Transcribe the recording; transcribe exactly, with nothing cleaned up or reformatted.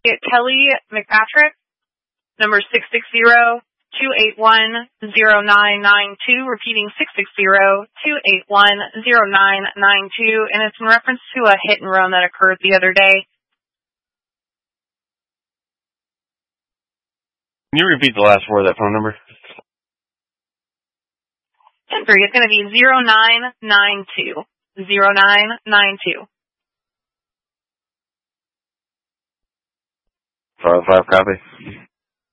get Kelly McPatrick, number six six zero, two eight one, zero nine nine two, repeating six six zero, two eight one, zero nine nine two, and it's in reference to a hit and run that occurred the other day. Can you repeat the last four of that phone number? ten three, it's going to be zero nine nine two. zero nine nine two. five five copy.